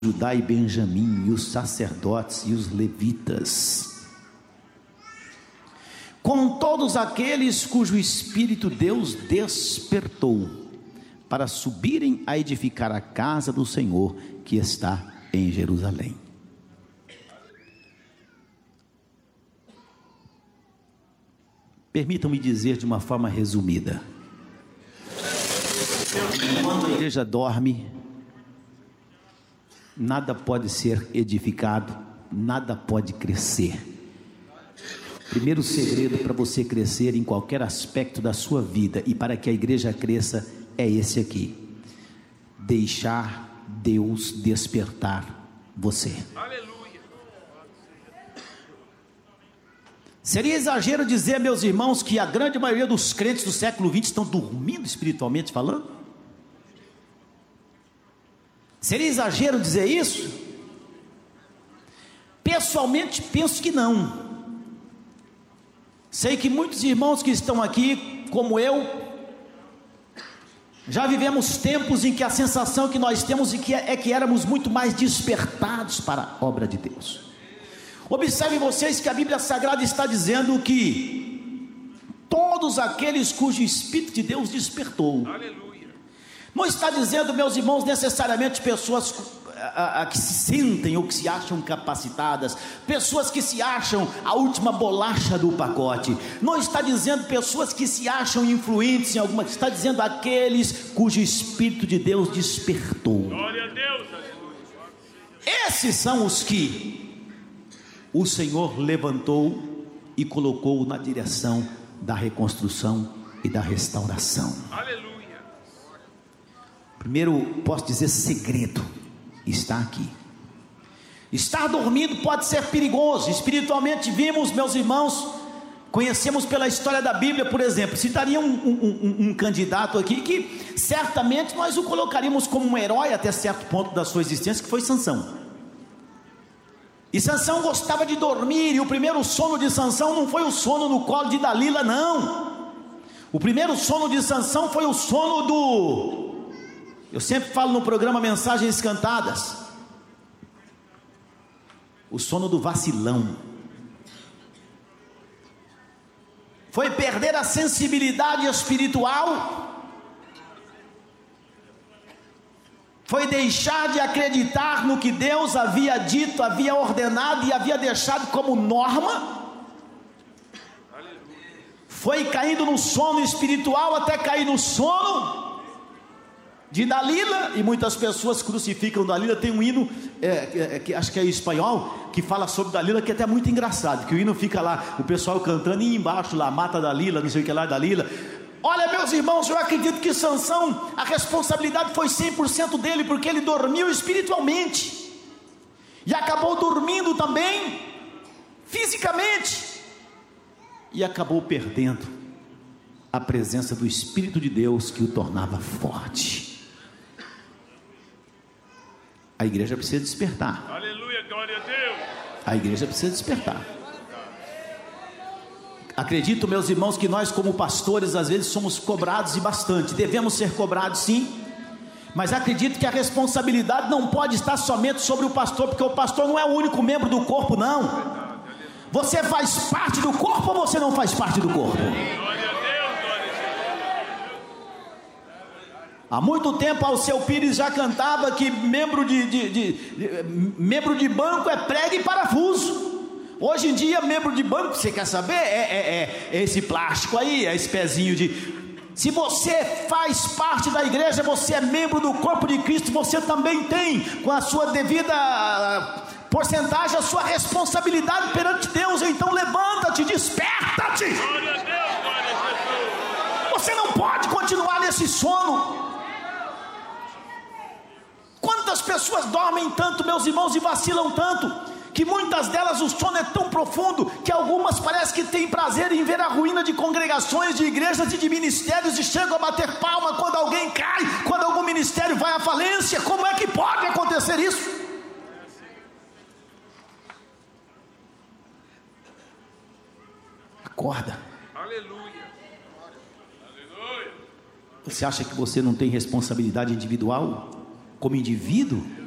Judá e Benjamim, e os sacerdotes e os levitas, com todos aqueles cujo espírito Deus despertou, para subirem a edificar a casa do Senhor que está em Jerusalém. Permitam-me dizer de uma forma resumida: quando a igreja dorme, nada pode ser edificado, nada pode crescer. Primeiro segredo para você crescer em qualquer aspecto da sua vida e para que a igreja cresça é esse aqui: deixar Deus despertar você. Aleluia. Seria exagero dizer, meus irmãos, que a grande maioria dos crentes do século XX estão dormindo espiritualmente falando? Seria exagero dizer isso? Pessoalmente penso que não. Sei que muitos irmãos que estão aqui, como eu, já vivemos tempos em que a sensação que nós temos é que éramos muito mais despertados para a obra de Deus. Observem vocês que a Bíblia Sagrada está dizendo que todos aqueles cujo Espírito de Deus despertou. Aleluia. Não está dizendo, meus irmãos, necessariamente pessoas que se sentem ou que se acham capacitadas, pessoas que se acham a última bolacha do pacote. Não está dizendo pessoas que se acham influentes em alguma, está dizendo aqueles cujo Espírito de Deus despertou. Glória a Deus. Aleluia. Esses são os que o Senhor levantou e colocou na direção da reconstrução e da restauração. Aleluia. Primeiro, posso dizer, segredo está aqui. Estar dormindo pode ser perigoso. Espiritualmente vimos, meus irmãos, conhecemos pela história da Bíblia, por exemplo, citaria um candidato aqui que certamente nós o colocaríamos como um herói até certo ponto da sua existência, que foi Sansão. E Sansão gostava de dormir, e o primeiro sono de Sansão não foi o sono no colo de Dalila, não. O primeiro sono de Sansão foi o sono do... Eu sempre falo no programa Mensagens Cantadas, o sono do vacilão. Foi perder a sensibilidade espiritual, foi deixar de acreditar no que Deus havia dito, havia ordenado e havia deixado como norma. Foi caindo no sono espiritual até cair no sono de Dalila, e muitas pessoas crucificam Dalila. Tem um hino, que acho que é espanhol, que fala sobre Dalila, que é até muito engraçado, que o hino fica lá, o pessoal cantando, e embaixo lá, mata Dalila, não sei o que lá, Dalila. Olha, meus irmãos, eu acredito que Sansão, a responsabilidade foi 100% dele, porque ele dormiu espiritualmente, e acabou dormindo também, fisicamente, e acabou perdendo a presença do Espírito de Deus, que o tornava forte. A igreja precisa despertar. Aleluia, glória a Deus. A igreja precisa despertar. Acredito, meus irmãos, que nós como pastores às vezes somos cobrados, e bastante. Devemos ser cobrados, sim. Mas acredito que a responsabilidade não pode estar somente sobre o pastor, porque o pastor não é o único membro do corpo, não. Você faz parte do corpo ou você não faz parte do corpo? Glória a Deus, glória a Deus. Há muito tempo Alceu Pires já cantava que membro de banco é prego e parafuso. Hoje em dia, membro de banco, você quer saber? É esse plástico aí, é esse pezinho de... Se você faz parte da igreja, você é membro do corpo de Cristo, você também tem, com a sua devida porcentagem, a sua responsabilidade perante Deus. Então levanta-te, desperta-te. Glória a Deus, glória a Jesus. Você não pode continuar nesse sono. Quantas pessoas dormem tanto, meus irmãos, e vacilam tanto, que muitas delas o sono é tão profundo, que algumas parece que têm prazer em ver a ruína de congregações, de igrejas e de ministérios, e chegam a bater palma quando alguém cai, quando algum ministério vai à falência. Como é que pode acontecer isso? Acorda. Aleluia. Aleluia. Você acha que você não tem responsabilidade individual? Como indivíduo?